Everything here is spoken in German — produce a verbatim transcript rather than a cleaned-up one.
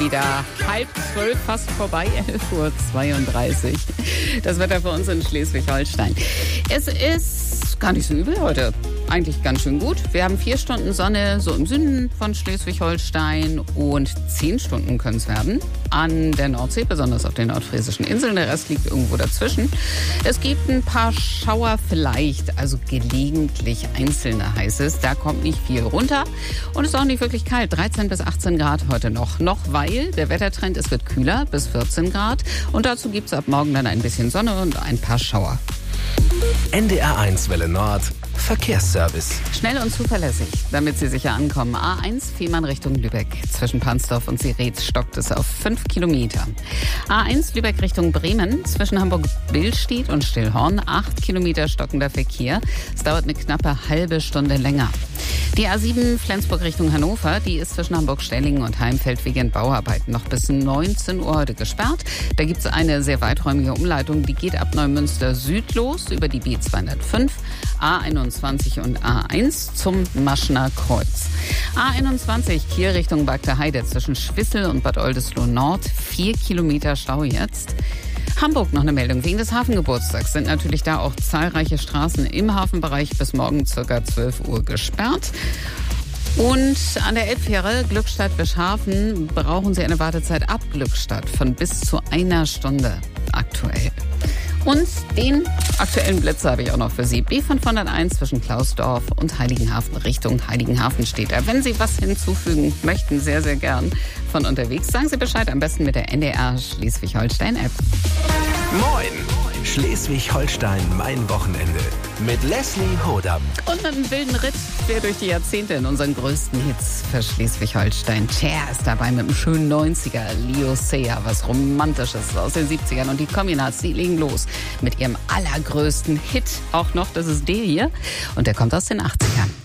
wieder halb zwölf, fast vorbei, elf Uhr zweiunddreißig. Das Wetter für uns in Schleswig-Holstein. Es ist gar nicht so übel heute. Eigentlich ganz schön gut. Wir haben vier Stunden Sonne so im Süden von Schleswig-Holstein und zehn Stunden können es werden an der Nordsee, besonders auf den nordfriesischen Inseln. Der Rest liegt irgendwo dazwischen. Es gibt ein paar Schauer vielleicht, also gelegentlich einzelne heißt es. Da kommt nicht viel runter und es ist auch nicht wirklich kalt. dreizehn bis achtzehn Grad heute noch. Noch weil der Wettertrend, es wird kühler bis vierzehn Grad und dazu gibt es ab morgen dann ein bisschen Sonne und ein paar Schauer. N D R eins Welle Nord Verkehrsservice. Schnell und zuverlässig, damit Sie sicher ankommen. A eins Fehmarn Richtung Lübeck. Zwischen Pansdorf und Sirez stockt es auf fünf Kilometer. A eins Lübeck Richtung Bremen. Zwischen Hamburg-Billstedt und Stillhorn. acht Kilometer stockender Verkehr. Es dauert eine knappe halbe Stunde länger. Die A sieben Flensburg Richtung Hannover, die ist zwischen Hamburg-Stellingen und Heimfeld wegen Bauarbeiten noch bis neunzehn Uhr heute gesperrt. Da gibt es eine sehr weiträumige Umleitung, die geht ab Neumünster Süd los über die B zweihundertfünf, A einundzwanzig und A eins zum Maschner Kreuz. A einundzwanzig Kiel Richtung Bagda Heide zwischen Schwissel und Bad Oldesloe Nord, vier Kilometer Stau jetzt. Hamburg noch eine Meldung. Wegen des Hafengeburtstags sind natürlich da auch zahlreiche Straßen im Hafenbereich bis morgen ca. zwölf Uhr gesperrt. Und an der Elbfähre Glückstadt-Bischhafen brauchen Sie eine Wartezeit ab Glückstadt von bis zu einer Stunde aktuell. Und den aktuellen Blitzer habe ich auch noch für Sie. B fünfhunderteins zwischen Klausdorf und Heiligenhafen Richtung Heiligenhafen steht da. Wenn Sie was hinzufügen möchten, sehr, sehr gern von unterwegs, sagen Sie Bescheid, am besten mit der N D R Schleswig-Holstein-App. Moin! Schleswig-Holstein, mein Wochenende. Mit Leslie Hodam. Und mit einem wilden Ritt quer durch die Jahrzehnte in unseren größten Hits für Schleswig-Holstein. Cher ist dabei mit einem schönen neunziger. Leo Sayer, was Romantisches aus den siebzigern. Und die Communards, die legen los mit ihrem allergrößten Hit auch noch. Das ist der hier. Und der kommt aus den achtzigern.